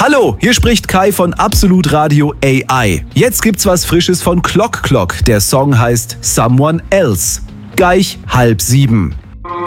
Hallo, hier spricht Kai von Absolut Radio AI. Jetzt gibt's was Frisches von Clock Clock. Der Song heißt Someone Else. Gleich 6:30.